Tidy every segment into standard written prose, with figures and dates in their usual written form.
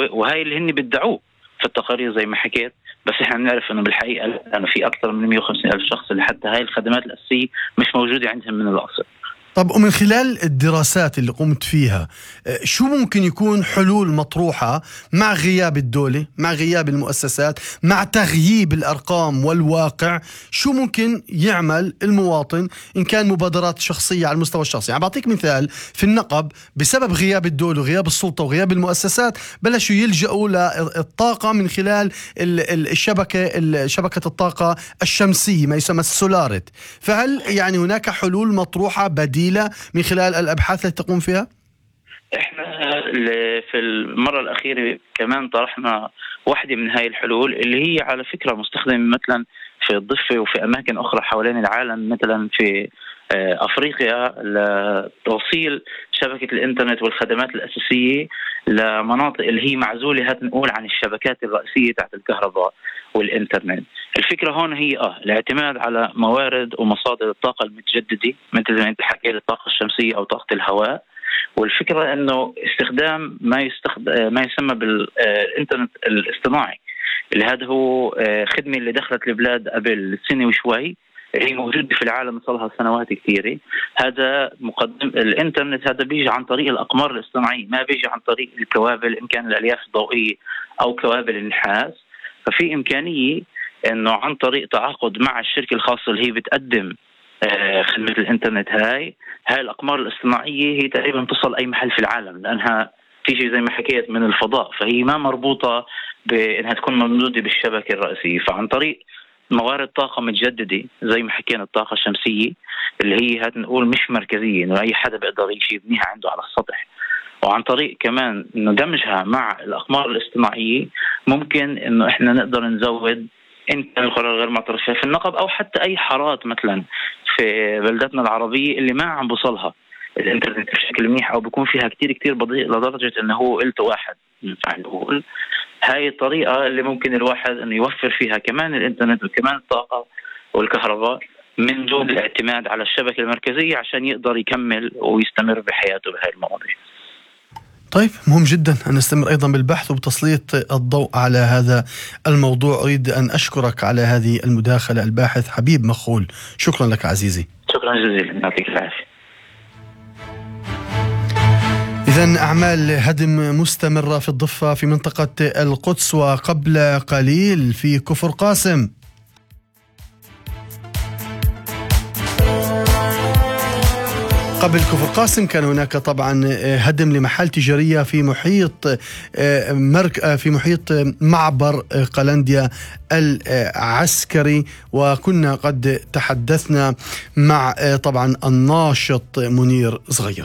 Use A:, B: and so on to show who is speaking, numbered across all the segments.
A: وهاي اللي هن بيدعوه في التقارير زي ما حكيت. بس احنا بنعرف انه بالحقيقة أنا في أكثر من 150 ألف شخص اللي حتى هاي الخدمات الأساسية مش موجودة عندهم من الأصل.
B: طب ومن خلال الدراسات اللي قمت فيها شو ممكن يكون حلول مطروحة مع غياب الدولة، مع غياب المؤسسات، مع تغييب الأرقام والواقع؟ شو ممكن يعمل المواطن إن كان مبادرات شخصية على المستوى الشخصي؟ يعني بعطيك مثال، في النقب بسبب غياب الدولة وغياب السلطة وغياب المؤسسات بلشوا يلجأوا للطاقة من خلال شبكة الطاقة الشمسية ما يسمى السولارت. فهل يعني هناك حلول مطروحة بديلة من خلال الأبحاث التي تقوم فيها؟
A: احنا في المرة الأخيرة كمان طرحنا واحدة من هاي الحلول اللي هي على فكرة مستخدمة مثلا في الضفة وفي أماكن أخرى حوالين العالم، مثلا في أفريقيا، لتوصيل شبكة الإنترنت والخدمات الأساسية لمناطق اللي هي معزولة نقول عن الشبكات الرئيسية تحت الكهرباء والإنترنت. الفكرة هون هي الاعتماد على موارد ومصادر الطاقة المتجددة مثل ما انت حكيت الطاقة الشمسية أو طاقة الهواء. والفكرة إنه استخدام ما يسمى بالإنترنت الاصطناعي، اللي هذا هو خدمة اللي دخلت البلاد قبل سنة وشوي، هي موجودة في العالم صارها سنوات كثيرة. هذا مقدم الإنترنت، هذا بيجي عن طريق الأقمار الاصطناعية، ما بيجي عن طريق الكوابل إن كان الألياف الضوئية أو كوابل النحاس. ففي إمكانية إنه عن طريق تعاقد مع الشركة الخاصة اللي هي بتقدم خدمة الإنترنت، هاي الأقمار الاصطناعية هي تقريبا تصل أي محل في العالم، لأنها تيجي زي ما حكيت من الفضاء، فهي ما مربوطة بأنها تكون موجودة بالشبكة الرئيسية. فعن طريق موارد طاقة متجددة زي ما حكينا الطاقة الشمسية اللي هي نقول مش مركزية، إنه أي حدا بيقدر يبنيها عنده على السطح، وعن طريق كمان إنه دمجها مع الأقمار الاصطناعية ممكن إنه إحنا نقدر نزود إن كان القرى غير معترف فيها في النقب أو حتى أي حارات مثلا في بلدتنا العربية اللي ما عم بوصلها الإنترنت بشكل منيح أو بيكون فيها كتير بطيء لدرجة إنه هو قلت واحد ينفع نقول. هاي الطريقة اللي ممكن الواحد إنه يوفر فيها كمان الإنترنت وكمان الطاقة والكهرباء من دون الاعتماد على الشبكة المركزية عشان يقدر يكمل ويستمر بحياته بهاي المواضيع.
B: طيب، مهم جدا أن نستمر أيضا بالبحث وبتسليط الضوء على هذا الموضوع. أريد أن أشكرك على هذه المداخلة الباحث حبيب مخول. شكرا لك عزيزي.
A: شكرا جزيلا، يعطيك العافية.
B: إذن أعمال هدم مستمرة في الضفة في منطقة القدس، وقبل قليل في كفر قاسم. قبل كفر قاسم كان هناك طبعا هدم لمحال تجارية في محيط معبر قلنديا العسكري، وكنا قد تحدثنا مع طبعا الناشط منير صغير.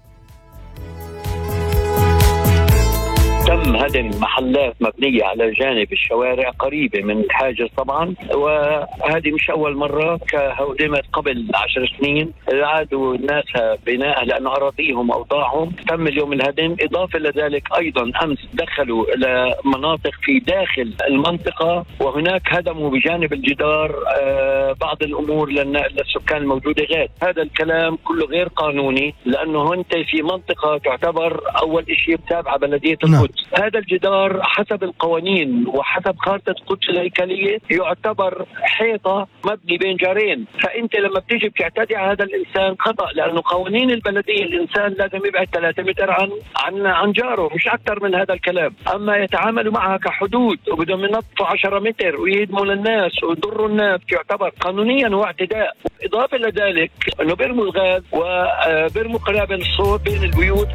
C: تم هدم محلات مبنية على جانب الشوارع قريبة من الحاجز طبعا، وهذه مش أول مرة، كهدمت قبل 10 سنين عادوا الناس بناء لأن أراضيهم أوضاعهم. تم اليوم الهدم. إضافة لذلك أيضا أمس دخلوا إلى مناطق في داخل المنطقة، وهناك هدموا بجانب الجدار بعض الأمور للسكان الموجودة غير. هذا الكلام كله غير قانوني، لأنه أنت في منطقة تعتبر أول شيء تابعة بلدية القدس. هذا الجدار حسب القوانين وحسب خارطة القدس الهيكلية يعتبر حيطة مبني بين جارين، فأنت لما بتيجي بتعتدي على هذا الإنسان خطأ، لأنه قوانين البلدية الإنسان لازم يبعد 3 متر عن جاره، مش أكثر من هذا الكلام. أما يتعاملوا معها كحدود وبدهم ينطوا 10 متر ويهدموا للناس ويضروا الناس، يعتبر قانونيا هو اعتداء. إضافة لذلك أنه بيرموا الغاز وبيرموا قنابل الصوت بين البيوت.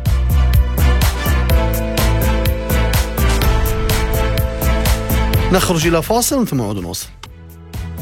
B: نخرج إلى فاصل ثم نعود نواصل.